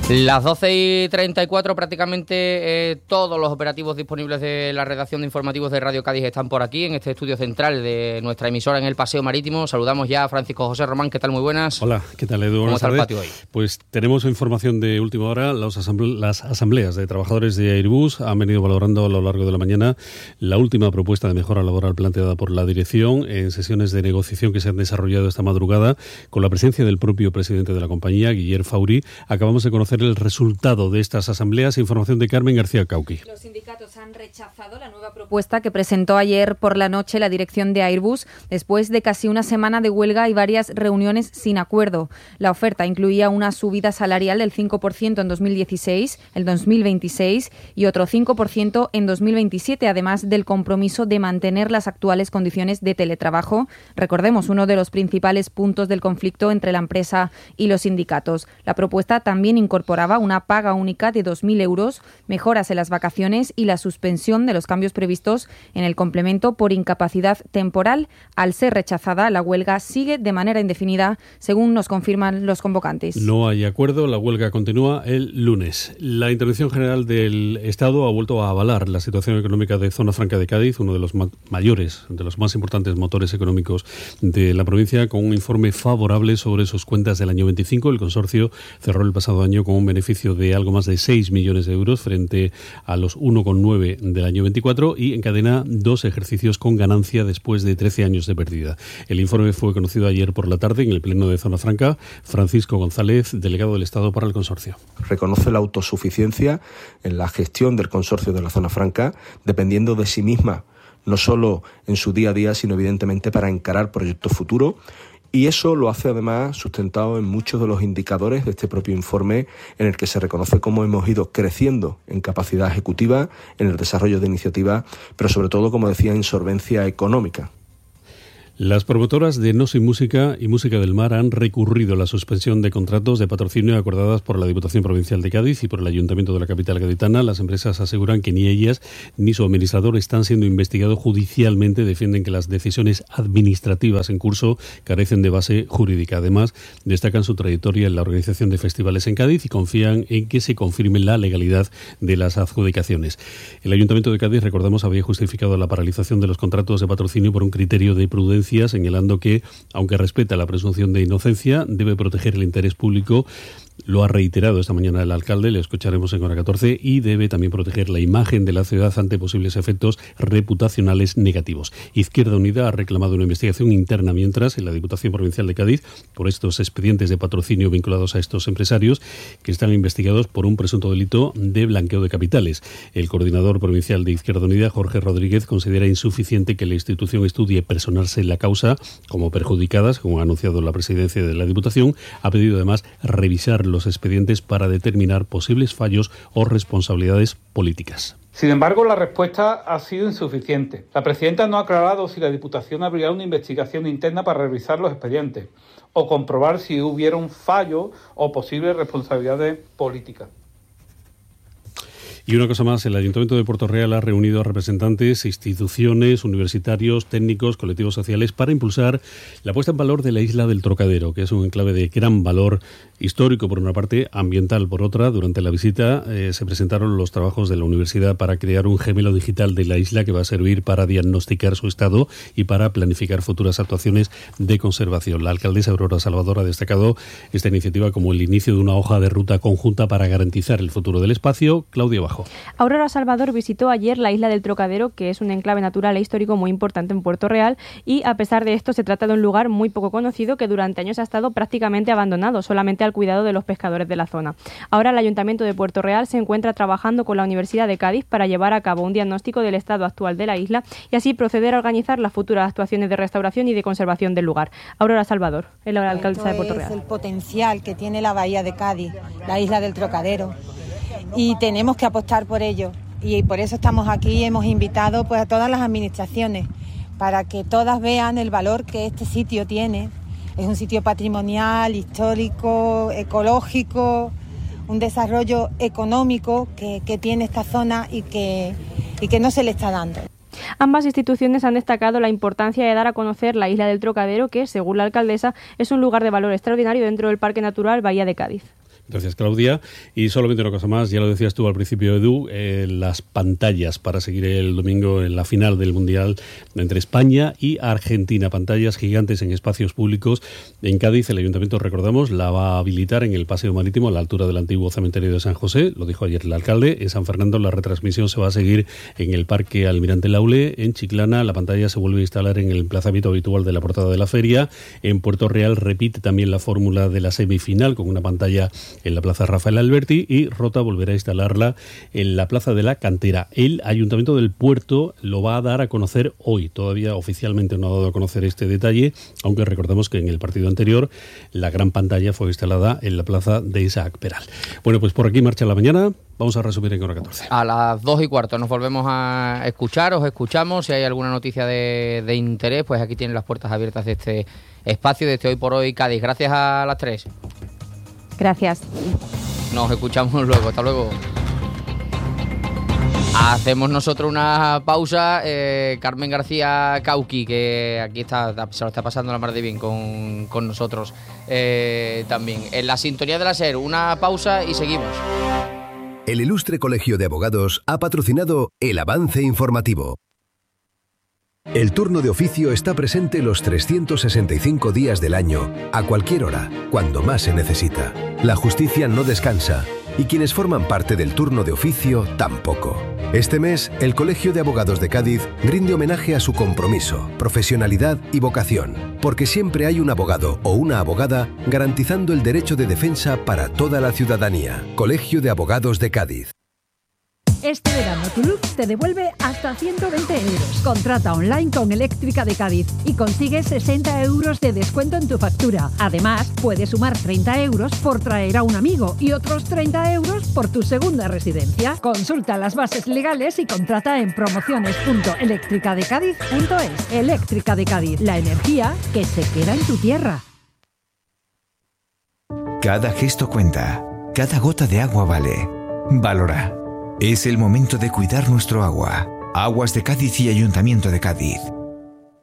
Las 12:34, prácticamente todos los operativos disponibles de la redacción de informativos de Radio Cádiz están por aquí, en este estudio central de nuestra emisora en el Paseo Marítimo. Saludamos ya a Francisco José Román. ¿Qué tal? Muy buenas. Hola, ¿qué tal, Edu? ¿Cómo está el patio hoy? Pues tenemos información de última hora. Las asambleas de trabajadores de Airbus han venido valorando a lo largo de la mañana la última propuesta de mejora laboral planteada por la dirección en sesiones de negociación que se han desarrollado esta madrugada con la presencia del propio presidente de la compañía, Guillermo Faurí. Acabamos de conocer el resultado de estas asambleas. Información de Carmen García Cauqui. Los sindicatos han rechazado la nueva propuesta que presentó ayer por la noche la dirección de Airbus después de casi una semana de huelga y varias reuniones sin acuerdo. La oferta incluía una subida salarial del 5% en 2016, el 2026 y otro 5% en 2027, además del compromiso de mantener las actuales condiciones de teletrabajo. Recordemos, uno de los principales puntos del conflicto entre la empresa y los sindicatos. La propuesta también incorporaba una paga única de 2.000 euros, mejoras en las vacaciones y la suspensión de los cambios previstos en el complemento por incapacidad temporal. Al ser rechazada, la huelga sigue de manera indefinida, según nos confirman los convocantes. No hay acuerdo, la huelga continúa el lunes. La Intervención General del Estado ha vuelto a avalar la situación económica de Zona Franca de Cádiz, uno de los mayores, de los más importantes motores económicos de la provincia, con un informe favorable sobre sus cuentas del año 25. El consorcio cerró el pasado año con un beneficio de algo más de 6 millones de euros frente a los 1,9 del año 24 y encadena 2 ejercicios con ganancia después de 13 años de pérdida. El informe fue conocido ayer por la tarde en el Pleno de Zona Franca. Francisco González, delegado del Estado para el consorcio. Reconoce la autosuficiencia en la gestión del consorcio de la Zona Franca, dependiendo de sí misma, no solo en su día a día, sino evidentemente para encarar proyectos futuros. Y eso lo hace además sustentado en muchos de los indicadores de este propio informe, en el que se reconoce cómo hemos ido creciendo en capacidad ejecutiva, en el desarrollo de iniciativas, pero sobre todo, como decía, en solvencia económica. Las promotoras de No Soy Música y Música del Mar han recurrido a la suspensión de contratos de patrocinio acordadas por la Diputación Provincial de Cádiz y por el Ayuntamiento de la capital gaditana. Las empresas aseguran que ni ellas ni su administrador están siendo investigados judicialmente. Defienden que las decisiones administrativas en curso carecen de base jurídica. Además, destacan su trayectoria en la organización de festivales en Cádiz y confían en que se confirme la legalidad de las adjudicaciones. El Ayuntamiento de Cádiz, recordamos, había justificado la paralización de los contratos de patrocinio por un criterio de prudencia, señalando que, aunque respeta la presunción de inocencia, debe proteger el interés público. Lo ha reiterado esta mañana el alcalde, le escucharemos en hora 14, y debe también proteger la imagen de la ciudad ante posibles efectos reputacionales negativos. Izquierda Unida ha reclamado una investigación interna mientras en la Diputación Provincial de Cádiz por estos expedientes de patrocinio vinculados a estos empresarios que están investigados por un presunto delito de blanqueo de capitales. El coordinador provincial de Izquierda Unida, Jorge Rodríguez, considera insuficiente que la institución estudie personarse en la causa como perjudicadas, como ha anunciado la presidencia de la Diputación. Ha pedido además revisar los expedientes para determinar posibles fallos o responsabilidades políticas. Sin embargo, la respuesta ha sido insuficiente. La presidenta no ha aclarado si la Diputación abrirá una investigación interna para revisar los expedientes o comprobar si hubieron fallos o posibles responsabilidades políticas. Y una cosa más, el Ayuntamiento de Puerto Real ha reunido a representantes, instituciones, universitarios, técnicos, colectivos sociales para impulsar la puesta en valor de la isla del Trocadero, que es un enclave de gran valor histórico por una parte, ambiental por otra. Durante la visita se presentaron los trabajos de la universidad para crear un gemelo digital de la isla que va a servir para diagnosticar su estado y para planificar futuras actuaciones de conservación. La alcaldesa Aurora Salvador ha destacado esta iniciativa como el inicio de una hoja de ruta conjunta para garantizar el futuro del espacio. Claudia Bajo. Aurora Salvador visitó ayer la isla del Trocadero, que es un enclave natural e histórico muy importante en Puerto Real, y a pesar de esto se trata de un lugar muy poco conocido que durante años ha estado prácticamente abandonado, solamente al cuidado de los pescadores de la zona. Ahora el Ayuntamiento de Puerto Real se encuentra trabajando con la Universidad de Cádiz para llevar a cabo un diagnóstico del estado actual de la isla y así proceder a organizar las futuras actuaciones de restauración y de conservación del lugar. Aurora Salvador, la alcaldesa de Puerto Real. Es el potencial que tiene la bahía de Cádiz, la isla del Trocadero, y tenemos que apostar por ello, y por eso estamos aquí y hemos invitado pues a todas las administraciones para que todas vean el valor que este sitio tiene. Es un sitio patrimonial, histórico, ecológico, un desarrollo económico que tiene esta zona y que no se le está dando. Ambas instituciones han destacado la importancia de dar a conocer la isla del Trocadero, que, según la alcaldesa, es un lugar de valor extraordinario dentro del Parque Natural Bahía de Cádiz. Gracias, Claudia. Y solamente una cosa más, ya lo decías tú al principio, Edu, las pantallas para seguir el domingo en la final del Mundial entre España y Argentina. Pantallas gigantes en espacios públicos. En Cádiz, el Ayuntamiento, recordamos, la va a habilitar en el Paseo Marítimo a la altura del antiguo cementerio de San José. Lo dijo ayer el alcalde. En San Fernando la retransmisión se va a seguir en el Parque Almirante Laule. En Chiclana la pantalla se vuelve a instalar en el emplazamiento habitual de la portada de la feria. En Puerto Real repite también la fórmula de la semifinal con una pantalla en la Plaza Rafael Alberti, y Rota volverá a instalarla en la Plaza de la Cantera. El Ayuntamiento del Puerto lo va a dar a conocer hoy. Todavía oficialmente no ha dado a conocer este detalle, aunque recordemos que en el partido anterior la gran pantalla fue instalada en la Plaza de Isaac Peral. Bueno, pues por aquí marcha la mañana. Vamos a resumir en hora 14. A las 2:15 nos volvemos a escuchar, os escuchamos. Si hay alguna noticia de interés, pues aquí tienen las puertas abiertas de este espacio, de este Hoy por Hoy Cádiz. Gracias a las 3. Gracias. Nos escuchamos luego. Hasta luego. Hacemos nosotros una pausa. Carmen García Cauqui, que aquí se lo está pasando la mar de bien con nosotros también. En la sintonía de la SER, una pausa y seguimos. El Ilustre Colegio de Abogados ha patrocinado el avance informativo. El turno de oficio está presente los 365 días del año, a cualquier hora, cuando más se necesita. La justicia no descansa y quienes forman parte del turno de oficio tampoco. Este mes, el Colegio de Abogados de Cádiz rinde homenaje a su compromiso, profesionalidad y vocación, porque siempre hay un abogado o una abogada garantizando el derecho de defensa para toda la ciudadanía. Colegio de Abogados de Cádiz. Este verano tu look te devuelve hasta 120 euros. Contrata online con Eléctrica de Cádiz y consigue 60 euros de descuento en tu factura. Además, puedes sumar 30 euros por traer a un amigo y otros 30 euros por tu segunda residencia. Consulta las bases legales y contrata en promociones.electricadecadiz.es. Eléctrica de Cádiz, la energía que se queda en tu tierra. Cada gesto cuenta, cada gota de agua vale. Valora. Es el momento de cuidar nuestro agua. Aguas de Cádiz y Ayuntamiento de Cádiz.